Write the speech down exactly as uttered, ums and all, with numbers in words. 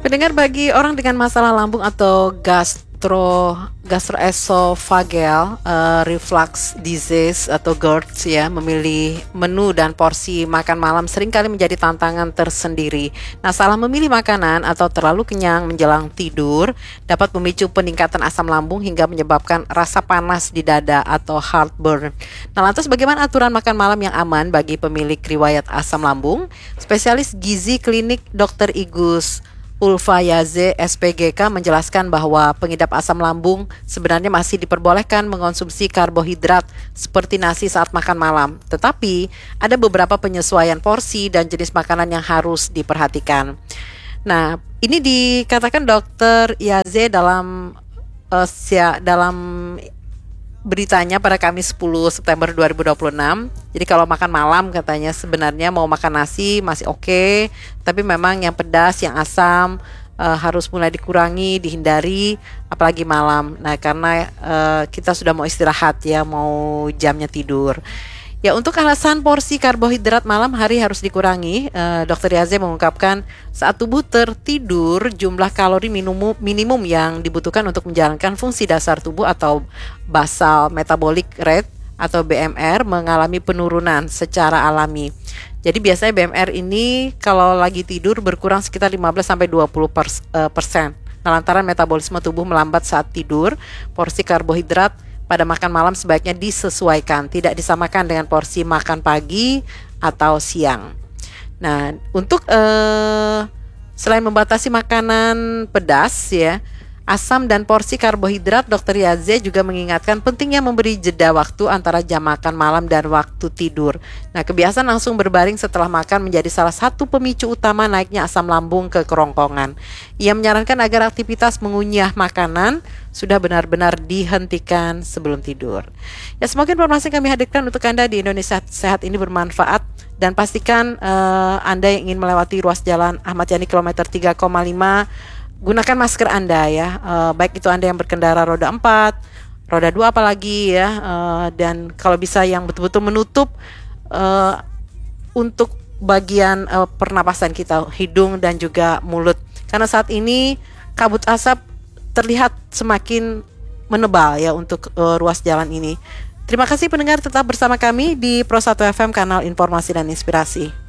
Pendengar, bagi orang dengan masalah lambung atau gastro gastroesophageal uh, reflux disease atau GERD ya, memilih menu dan porsi makan malam seringkali menjadi tantangan tersendiri. Nah, salah memilih makanan atau terlalu kenyang menjelang tidur dapat memicu peningkatan asam lambung hingga menyebabkan rasa panas di dada atau heartburn. Nah, lantas bagaimana aturan makan malam yang aman bagi pemilik riwayat asam lambung? Spesialis gizi klinik dokter Igus Ulfayaze S P G K menjelaskan bahwa pengidap asam lambung sebenarnya masih diperbolehkan mengonsumsi karbohidrat seperti nasi saat makan malam. Tetapi ada beberapa penyesuaian porsi dan jenis makanan yang harus diperhatikan. Nah, ini dikatakan dokter Yaze dalam uh, sia, dalam beritanya pada Kamis sepuluh September dua ribu dua puluh enam. Jadi kalau makan malam katanya sebenarnya mau makan nasi masih oke, okay, tapi memang yang pedas, yang asam uh, harus mulai dikurangi, dihindari, apalagi malam. Nah, karena uh, kita sudah mau istirahat ya, mau jamnya tidur. Ya, untuk alasan porsi karbohidrat malam hari harus dikurangi, uh, dokter Yaze mengungkapkan saat tubuh tertidur, jumlah kalori minimum, minimum yang dibutuhkan untuk menjalankan fungsi dasar tubuh atau basal metabolic rate atau B M R mengalami penurunan secara alami. Jadi biasanya B M R ini kalau lagi tidur berkurang sekitar lima belas sampai dua puluh persen. Nah, lantaran metabolisme tubuh melambat saat tidur, porsi karbohidrat pada makan malam sebaiknya disesuaikan, tidak disamakan dengan porsi makan pagi atau siang. Nah, untuk uh, selain membatasi makanan pedas ya, asam dan porsi karbohidrat, dokter Yaze juga mengingatkan pentingnya memberi jeda waktu antara jam makan malam dan waktu tidur. Nah, kebiasaan langsung berbaring setelah makan menjadi salah satu pemicu utama naiknya asam lambung ke kerongkongan. Ia menyarankan agar aktivitas mengunyah makanan sudah benar-benar dihentikan sebelum tidur. Ya, semoga informasi yang kami hadirkan untuk Anda di Indonesia Sehat ini bermanfaat, dan pastikan uh, Anda yang ingin melewati ruas jalan Ahmad Yani kilometer tiga koma lima, gunakan masker Anda ya, uh, baik itu Anda yang berkendara roda empat, roda dua apalagi ya, uh, dan kalau bisa yang betul-betul menutup uh, untuk bagian uh, pernapasan kita, hidung dan juga mulut. Karena saat ini kabut asap terlihat semakin menebal ya untuk uh, ruas jalan ini. Terima kasih pendengar, tetap bersama kami di Pro satu F M, kanal informasi dan inspirasi.